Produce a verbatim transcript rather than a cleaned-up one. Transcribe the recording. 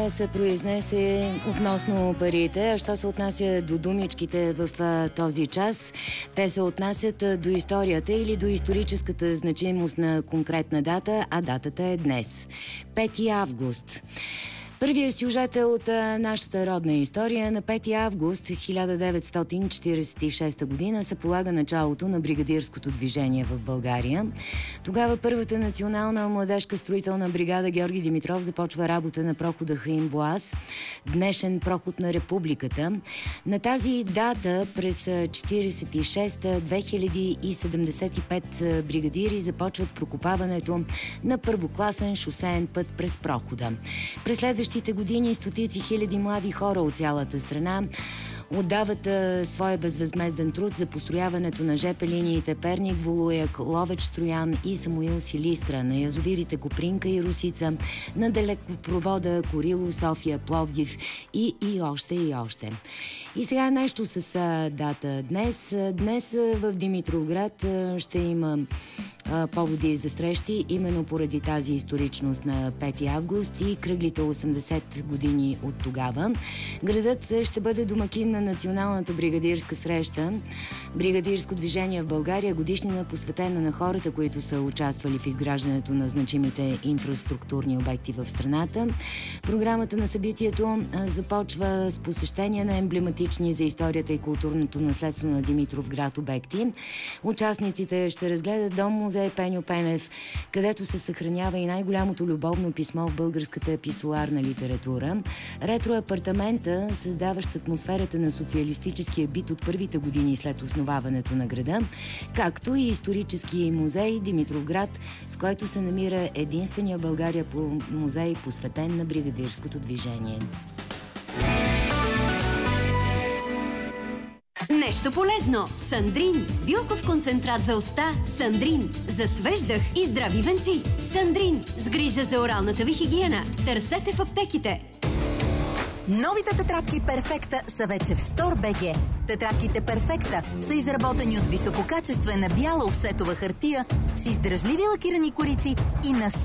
сега се произнесе относно парите. А що се отнася до думичките в а, този час, те се отнасят а, до историята или до историческата значимост на конкретна дата, а датата е днес. пети август. Първият сюжет е от а, нашата родна история. На пети август хиляда деветстотин четиридесет и шеста година се полага началото на бригадирското движение в България. Тогава първата национална младежка строителна бригада Георги Димитров започва работа на прохода Хаин Боаз, днешен проход на Републиката. На тази дата през четиридесет и шеста две хиляди седемдесет и пет бригадири започват прокопаването на първокласен шосеен път през прохода. През следващите години стотици хиляди млади хора от цялата страна отдават а, своя безвъзмезден труд за построяването на жп линиите Перник, Волуяк, Ловеч, Троян и Самуил Силистра, на язовирите Копринка и Русица, на далекопровода Корило, София, Пловдив и, и още и още. И сега нещо с а, дата днес. Днес а, в Димитровград а, ще има поводи за срещи, именно поради тази историчност на пети август и кръглите осемдесет години от тогава. Градът ще бъде домакин на националната бригадирска среща. Бригадирско движение в България, годишнина посветена на хората, които са участвали в изграждането на значимите инфраструктурни обекти в страната. Програмата на събитието започва с посещение на емблематични за историята и културното наследство на Димитровград обекти. Участниците ще разгледат дом музей Пеньо Пенев, където се съхранява и най-голямото любовно писмо в българската епистоларна литература. Ретроапартамента, създаващ атмосферата на социалистическия бит от първите години след основаването на града, както и исторически музей Димитровград, в който се намира единствения в България музей, посветен на бригадирското движение. Нещо полезно. Сандрин. Билков концентрат за уста. Сандрин. За свеж дъх и здрави венци. Сандрин. С грижа за оралната ви хигиена. Търсете в аптеките. Новите тетрадки Перфекта са вече в Стор точка би джи. Тетрадките Перфекта са изработени от висококачествена бяла офсетова хартия с издръжливи лакирани корици и на